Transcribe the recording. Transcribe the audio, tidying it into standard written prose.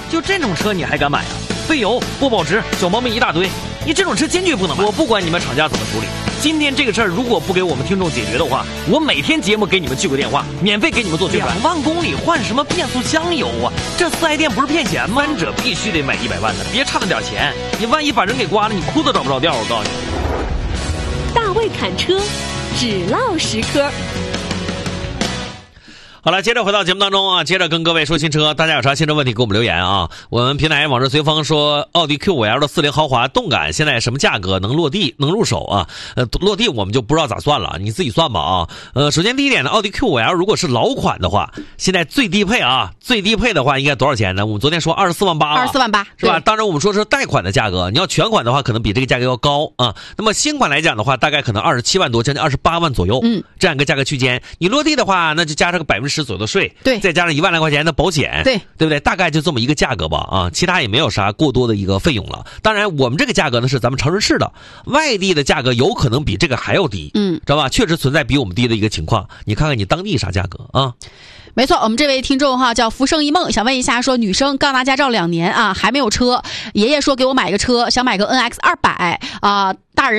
就这种车你还敢买啊？费油、不保值、小毛病一大堆，你这种车坚决不能买。我不管你们厂家怎么处理，今天这个事儿如果不给我们听众解决的话，我每天节目给你们去个电话，免费给你们做宣传。2万公里换什么变速箱油啊？这4S店不是骗钱吗？3者必须得买100万的，别差那点钱，你万一把人给刮了，你裤子找不着调。我告诉你， 大卫侃车，只唠实科。 好了，接着回到节目当中啊，接着跟各位说新车，大家有啥新车问题给我们留言啊。我们平台往日随风说，奥迪 Q5L 的40豪华动感现在什么价格能落地能入手啊？落地我们就不知道咋算了，你自己算吧啊。首先第一点呢，奥迪 Q5L 如果是老款的话，现在最低配的话应该多少钱呢？我们昨天说24万8， 24万8 是吧？当然我们说是贷款的价格，你要全款的话可能比这个价格要高啊。那么新款来讲的话，大概可能27万多，将近28万左右，这样一个价格区间。你落地的话，那就加上个10%左右的税， 对， 再加上1万来块钱的保险， 对不对？大概就这么一个价格吧啊，其他也没有啥过多的一个费用了。当然我们这个价格呢是咱们长春市的，外地的价格有可能比这个还要低，知道吧？确实存在比我们低的一个情况，你看看你当地啥价格啊？ 没错，我们这位听众哈叫浮生一梦，想问一下，说女生刚拿驾照2年啊，还没有车，爷爷说给我买个车，想买个 NX200啊，大人